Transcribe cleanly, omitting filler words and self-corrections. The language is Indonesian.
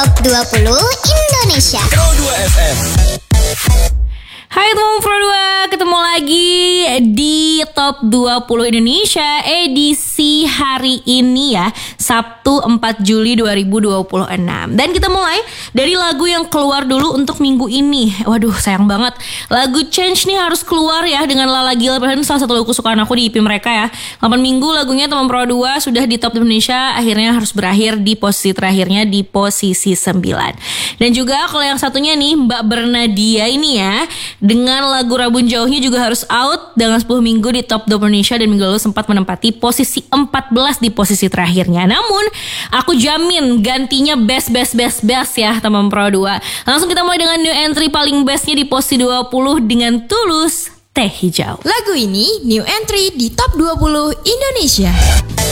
Top 20 Indonesia. Pro 2 FM. Hai teman Pro 2, ketemu lagi di Top 20 Indonesia edisi hari ini ya, Sabtu 4 Juli 2026. Dan kita mulai dari lagu yang keluar dulu untuk minggu ini. Waduh sayang banget, lagu Change nih harus keluar ya dengan Lala Gila. Padahal ini salah satu lagu kesukaan aku di EP mereka ya. 8 minggu lagunya teman Pro 2 sudah di Top Indonesia, akhirnya harus berakhir di posisi terakhirnya di posisi 9. Dan juga kalau yang satunya nih Mbak Bernadia ini ya, dengan lagu Rabun Jauhnya juga harus out dengan 10 minggu di Top 20 Indonesia, dan minggu lalu sempat menempati posisi 14 di posisi terakhirnya. Namun aku jamin gantinya best ya teman Pro 2. Langsung kita mulai dengan new entry paling bestnya di posisi 20 dengan Tulus, Teh Hijau. Lagu ini new entry di Top 20 Indonesia.